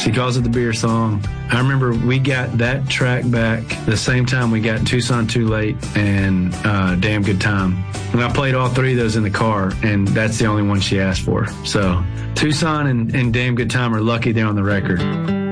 She calls it the beer song. I remember we got that track back the same time we got Tucson Too Late and Damn Good Time. And I played all three of those in the car, and that's the only one she asked for. So Tucson and Damn Good Time are lucky they're on the record.